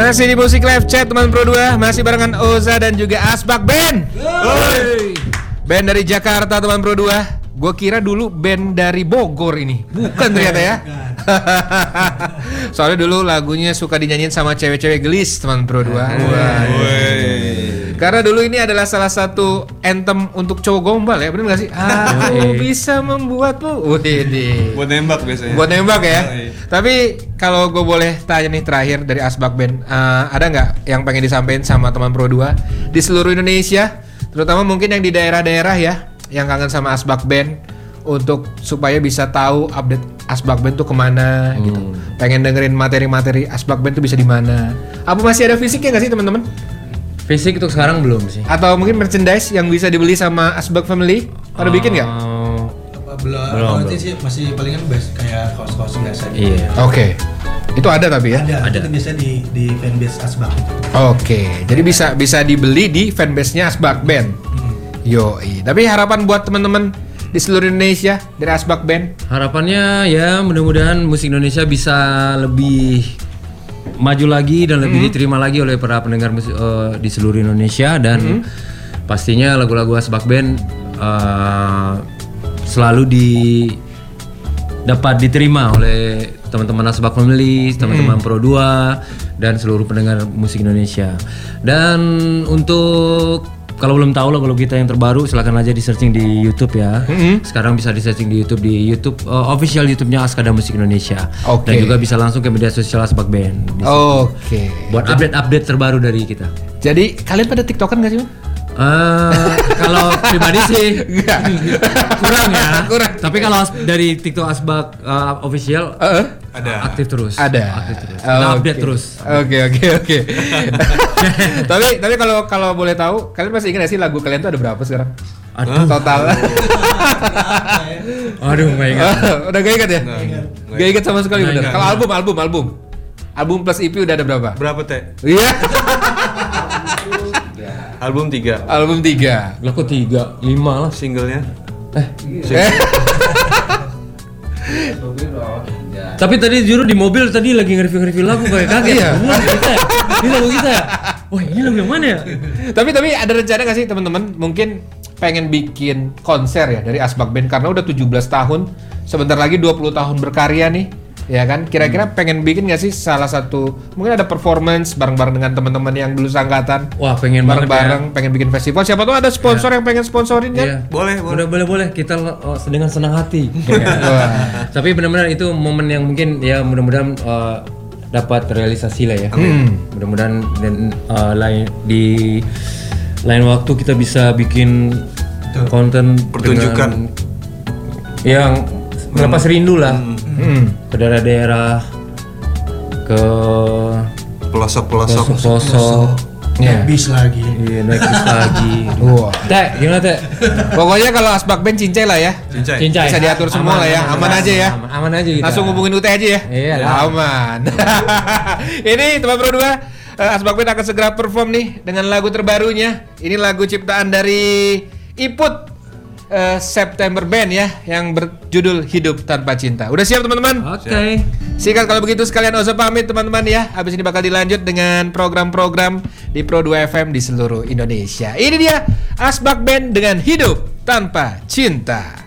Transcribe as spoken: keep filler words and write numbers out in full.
Masih di Musik Live Chat teman Pro dua, masih barengan Oza dan juga Asbak Band. Hey. Band dari Jakarta teman Pro dua. Gue kira dulu band dari Bogor ini, bukan ternyata ya. Soalnya dulu lagunya suka dinyanyiin sama cewek-cewek gelis teman Pro dua. Karena dulu ini adalah salah satu anthem untuk cowok gombal ya, bener gak sih? Aku bisa membuatmu. Wih, buat nembak biasanya. Buat nembak ya. Tapi kalau gue boleh tanya nih terakhir dari Asbak Band, uh, ada nggak yang pengen disampaikan sama teman Pro dua di seluruh Indonesia, terutama mungkin yang di daerah-daerah ya, yang kangen sama Asbak Band, untuk supaya bisa tahu update Asbak Band tuh kemana hmm. gitu. Pengen dengerin materi-materi Asbak Band tuh bisa di mana? Apa masih ada fisiknya nggak sih teman-teman? Fisik untuk sekarang belum sih. Atau mungkin merchandise yang bisa dibeli sama Asbak Family? Pada uh, bikin nggak? Belum. Kalau nanti sih masih palingan base kayak kaos-kaos biasa. Iya. Oke. Okay. Itu ada tapi ya? Ada. Ada. Itu biasanya di di fanbase Asbak. Oke. Okay. Jadi bisa bisa dibeli di fanbase-nya Asbak Band. Hmm. Yoi. Tapi harapan buat teman-teman di seluruh Indonesia dari Asbak Band? Harapannya ya mudah-mudahan musik Indonesia bisa lebih maju lagi dan lebih mm-hmm. diterima lagi oleh para pendengar musik uh, di seluruh Indonesia, dan mm-hmm. pastinya lagu-lagu Asbak Band uh, selalu di dapat diterima oleh teman-teman Asbak Family, teman-teman mm-hmm. Pro dua dan seluruh pendengar musik Indonesia. Dan untuk kalau belum tahu lagu-lagu kita yang terbaru, silakan aja di searching di YouTube ya. Mm-hmm. Sekarang bisa di searching di YouTube di YouTube uh, official YouTube-nya Askada Musik Indonesia. Okay. Dan juga bisa langsung ke media sosial Asbak Band. Oke. Okay. Buat update-update terbaru dari kita. Jadi kalian pada TikTokan nggak sih, Bang? Uh, kalau pribadi sih kurang ya. Kurang. Tapi kalau dari TikTok Asbak uh, official uh-uh. ada aktif terus. Ada. Aktif terus. Kita oh, update okay. terus. Oke oke oke. Tapi tapi kalau kalau boleh tahu, kalian masih ingat gak sih lagu kalian tuh ada berapa sekarang? Aduh. Total. Aduh, enggak ingat. Udah gak ingat ya? Gak ingat sama sekali bener. Kalau album album album. Album plus E P udah ada berapa? Berapa teh? Iya. Album tiga. Album tiga. Lah kok tiga, lima lah singlenya. Eh. eh. Tapi tadi juru di mobil tadi lagi nge-review-review lagu kayak kaget. Iya. Ini lagu kita ya? Ini lagu kita ya? Wah, ini lagu yang mana ya? Tapi tapi ada rencana nggak sih teman-teman? Mungkin pengen bikin konser ya dari Asbak Band karena udah tujuh belas tahun. Sebentar lagi dua puluh tahun berkarya nih. Ya kan? Kira-kira pengen bikin nggak sih salah satu, mungkin ada performance bareng-bareng dengan teman-teman yang dulu sangkatan. Wah, pengen bareng-bareng, ya. pengen bikin festival. Siapa tahu ada sponsor ya. yang pengen sponsorin kan? Iya. Boleh, boleh. Boleh, boleh. Kita oh, dengan senang hati. Ya. Tapi benar-benar itu momen yang mungkin ya mudah-mudahan uh, dapat realisasi lah ya. Hmm. Mudah-mudahan dan uh, lain di lain waktu kita bisa bikin Tuh. konten pertunjukan yang melepas rindu lah. Hmm. Hmm. Ke daerah-daerah, ke pelosok-pelosok, pelosok, naik bis lagi, iya naik bis lagi. Wah, Teh, gimana Teh? Pokoknya kalau Asbak Band cincai lah ya. Cincai. Cincai. Bisa diatur semua aman, lah ya, aman, aman, aman aja ya. Aman, aman aja kita. Langsung hubungin U T aja ya. Iya lah. Aman. Ini teman Pro dua, uh, Asbak Band akan segera perform nih dengan lagu terbarunya. Ini lagu ciptaan dari Iput. Uh, September Band ya, yang berjudul Hidup Tanpa Cinta. Udah siap teman-teman? Oke. Okay. Sikat kalau begitu sekalian Oza pamit teman-teman ya. Habis ini bakal dilanjut dengan program-program di Pro dua F M di seluruh Indonesia. Ini dia Asbak Band dengan Hidup Tanpa Cinta.